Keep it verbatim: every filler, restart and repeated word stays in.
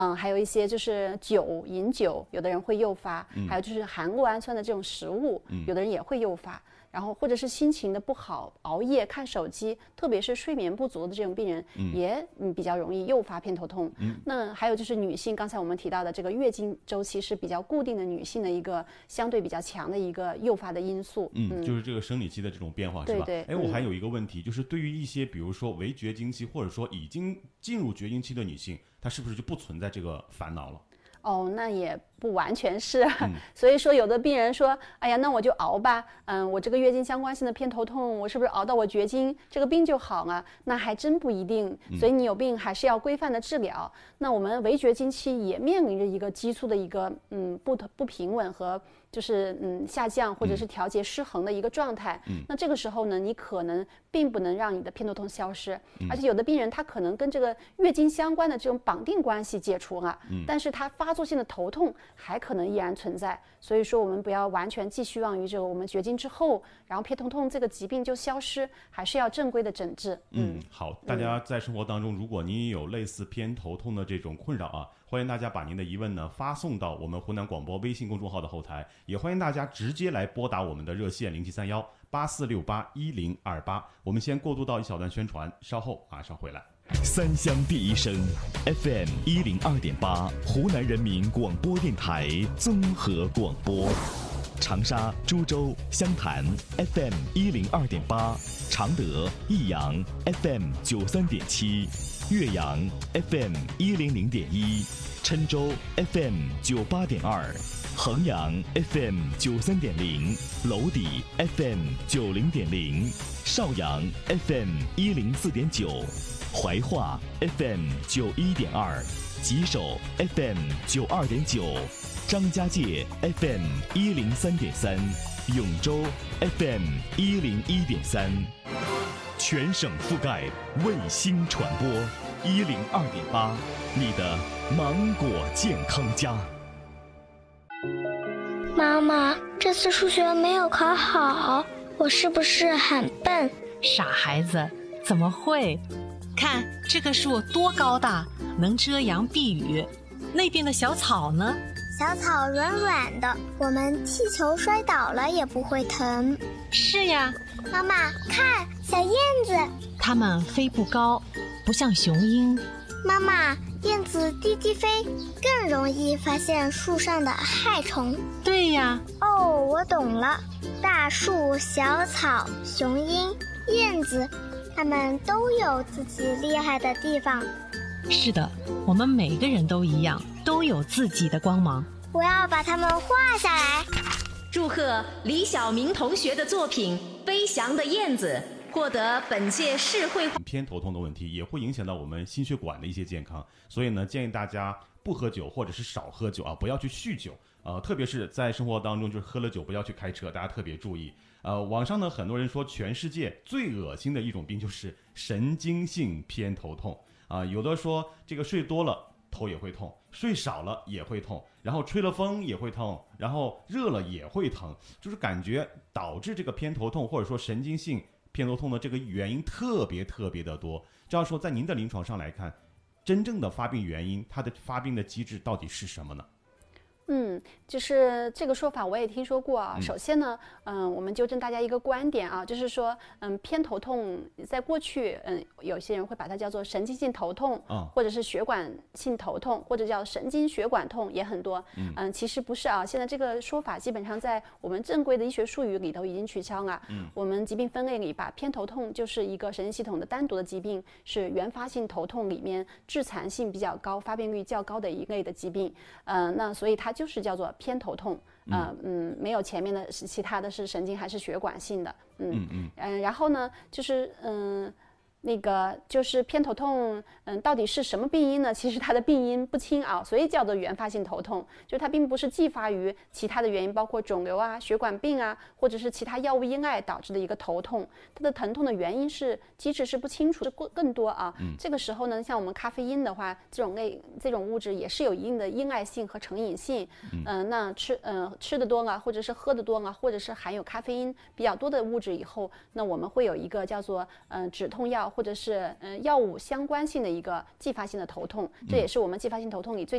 嗯，还有一些就是酒，饮酒，有的人会诱发，嗯、还有就是含酪氨酸的这种食物，嗯、有的人也会诱发。然后或者是心情的不好，熬夜看手机，特别是睡眠不足的这种病人，嗯、也嗯比较容易诱发偏头痛。嗯、那还有就是女性，刚才我们提到的这个月经周期是比较固定的女性的一个相对比较强的一个诱发的因素。 嗯，嗯就是这个生理期的这种变化，是吧？ 对对。 哎，我还有一个问题，嗯、就是对于一些比如说围绝经期或者说已经进入绝经期的女性，她是不是就不存在这个烦恼了？ 哦，那也不完全是，嗯、所以说有的病人说，哎呀，那我就熬吧，嗯，我这个月经相关性的偏头痛，我是不是熬到我绝经这个病就好了？那还真不一定，所以你有病还是要规范的治疗。嗯、那我们围绝经期也面临着一个激素的一个嗯不不平稳和就是嗯下降或者是调节失衡的一个状态。嗯、那这个时候呢，你可能并不能让你的偏头痛消失，嗯、而且有的病人他可能跟这个月经相关的这种绑定关系解除了，嗯、但是他发发作性的头痛还可能依然存在，所以说我们不要完全寄希望于这个我们绝经之后，然后偏头痛这个疾病就消失，还是要正规的诊治。 嗯，嗯好，大家在生活当中，如果您有类似偏头痛的这种困扰啊，欢迎大家把您的疑问呢发送到我们湖南广播微信公众号的后台，也欢迎大家直接来拨打我们的热线零七三幺八四六八一零二八。我们先过渡到一小段宣传，稍后马上回来。 三湘第一声 F M 一零二点八，湖南人民广播电台综合广播。长沙、株洲、湘潭 F M 一零二点八，常德、益阳 F M 九三点七，岳阳 F M 一零零点一，郴州 F M 九八点二，衡阳 F M 九三点零，娄底 F M 九零点零，邵阳 F M 一零四点九。怀化 F M 九一点二，吉首 F M 九二点九，张家界 F M 一零三点三，永州 F M 一零一点三，全省覆盖卫星传播一零二点八，你的芒果健康家。 妈妈，这次数学没有考好，我是不是很笨？ 傻孩子，怎么会？看这个树多高大，能遮阳避雨。那边的小草呢？ 小草软软的，我们踢球摔倒了也不会疼。 是呀。 妈妈，看小燕子， 它们飞不高，不像雄鹰。 妈妈，燕子低低飞，更容易发现树上的害虫。 对呀。 哦，我懂了，大树、小草、雄鹰、燕子，他们都有自己厉害的地方。 是的，我们每个人都一样，都有自己的光芒。 我要把它们画下来。 祝贺李晓明同学的作品《飞翔的燕子》获得本届市绘画。 偏头痛的问题也会影响到我们心血管的一些健康，所以呢，建议大家不喝酒或者是少喝酒啊，不要去酗酒。呃，特别是在生活当中，就是喝了酒不要去开车，大家特别注意。呃，网上呢，很多人说全世界最恶心的一种病就是神经性偏头痛啊、呃，有的说这个睡多了头也会痛，睡少了也会痛，然后吹了风也会痛，然后热了也会疼，就是感觉导致这个偏头痛或者说神经性偏头痛的这个原因特别特别的多。这样说，在您的临床上来看，真正的发病原因，它的发病的机制到底是什么呢？ 嗯，就是这个说法我也听说过啊。首先呢，嗯，我们纠正大家一个观点啊，就是说，嗯，偏头痛在过去，嗯，有些人会把它叫做神经性头痛， 哦、 或者是血管性头痛，或者叫神经血管痛也很多。嗯，嗯其实不是啊，现在这个说法基本上在我们正规的医学术语里头已经取消了。嗯，我们疾病分类里把偏头痛就是一个神经系统的单独的疾病，是原发性头痛里面致残性比较高、发病率较高的一类的疾病。嗯，那所以它就就是叫做偏头痛，呃嗯，没有前面的是其他的是神经还是血管性的，嗯嗯嗯、呃，然后呢，就是嗯。那个就是偏头痛，嗯，到底是什么病因呢？其实它的病因不清啊，所以叫做原发性头痛。就它并不是继发于其他的原因，包括肿瘤啊、血管病啊，或者是其他药物因爱导致的一个头痛。它的疼痛的原因是机制是不清楚，是更多啊。嗯、这个时候呢，像我们咖啡因的话，这种类这种物质也是有一定的因爱性和成瘾性。嗯、呃，那吃嗯、呃、吃的多了，或者是喝的多了，或者是含有咖啡因比较多的物质以后，那我们会有一个叫做嗯、呃、止痛药。 或者是嗯、呃、药物相关性的一个继发性的头痛，这也是我们继发性头痛里最